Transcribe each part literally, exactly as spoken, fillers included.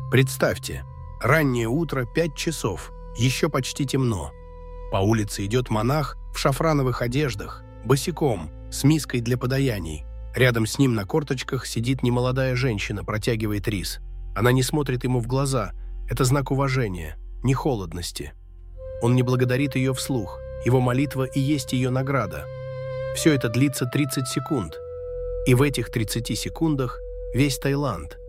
Представьте, раннее утро, пять часов, еще почти темно. По улице идет монах в шафрановых одеждах, босиком, с миской для подаяний. Рядом с ним на корточках сидит немолодая женщина, протягивает рис. Она не смотрит ему в глаза. Это знак уважения, не холодности. Он не благодарит ее вслух. Его молитва и есть ее награда. Все это длится тридцать секунд. И в этих тридцати секундах весь Таиланд.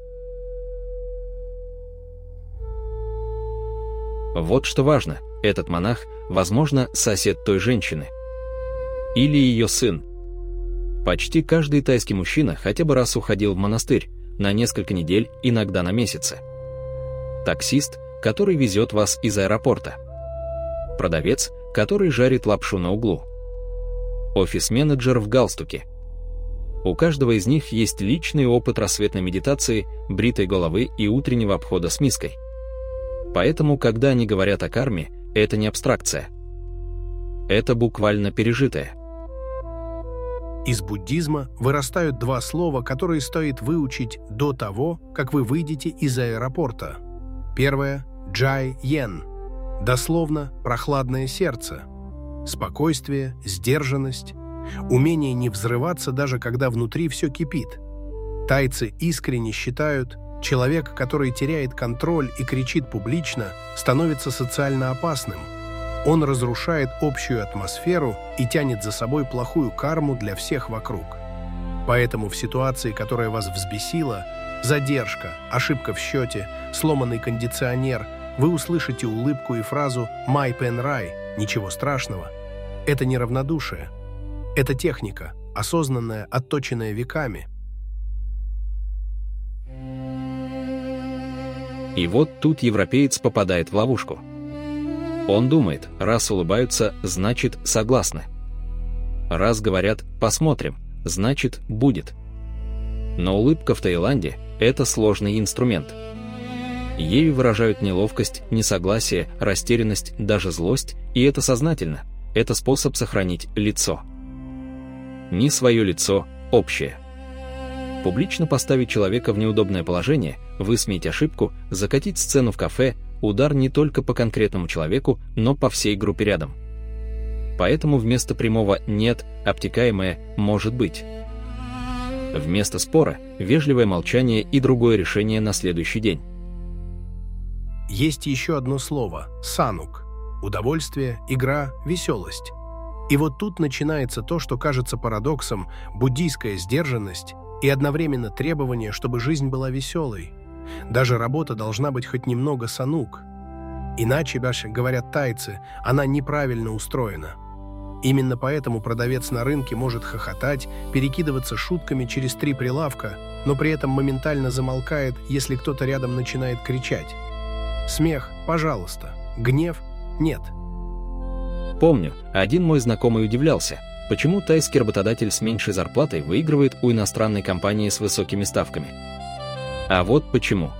Вот что важно. Этот монах, возможно, сосед той женщины. Или ее сын. Почти каждый тайский мужчина хотя бы раз уходил в монастырь, на несколько недель, иногда на месяцы. Таксист, который везет вас из аэропорта. Продавец, который жарит лапшу на углу. Офис-менеджер в галстуке. У каждого из них есть личный опыт рассветной медитации, бритой головы и утреннего обхода с миской. Поэтому, когда они говорят о карме, это не абстракция. Это буквально пережитое. Из буддизма вырастают два слова, которые стоит выучить до того, как вы выйдете из аэропорта. Первое – джай-йен, дословно «прохладное сердце», спокойствие, сдержанность, умение не взрываться, даже когда внутри все кипит. Тайцы искренне считают, человек, который теряет контроль и кричит публично, становится социально опасным. Он разрушает общую атмосферу и тянет за собой плохую карму для всех вокруг. Поэтому в ситуации, которая вас взбесила, задержка, ошибка в счете, сломанный кондиционер, вы услышите улыбку и фразу «Май пен рай» – «Ничего страшного». Это не равнодушие. Это техника, осознанная, отточенная веками. И вот тут европеец попадает в ловушку. Он думает, раз улыбаются, значит согласны. Раз говорят «посмотрим», значит будет. Но улыбка в Таиланде – это сложный инструмент. Ею выражают неловкость, несогласие, растерянность, даже злость, и это сознательно. Это способ сохранить лицо. Не свое лицо, общее. Публично поставить человека в неудобное положение, высмеять ошибку, закатить сцену в кафе – удар не только по конкретному человеку, но по всей группе рядом. Поэтому вместо прямого «нет» обтекаемое «может быть». Вместо спора – вежливое молчание и другое решение на следующий день. Есть еще одно слово – санук. Удовольствие, игра, веселость. И вот тут начинается то, что кажется парадоксом – буддийская сдержанность и одновременно требование, чтобы жизнь была веселой. Даже работа должна быть хоть немного санук. Иначе, говорят тайцы, она неправильно устроена. Именно поэтому продавец на рынке может хохотать, перекидываться шутками через три прилавка, но при этом моментально замолкает, если кто-то рядом начинает кричать. Смех – пожалуйста. Гнев – нет. Помню, один мой знакомый удивлялся, почему тайский работодатель с меньшей зарплатой выигрывает у иностранной компании с высокими ставками. А вот почему.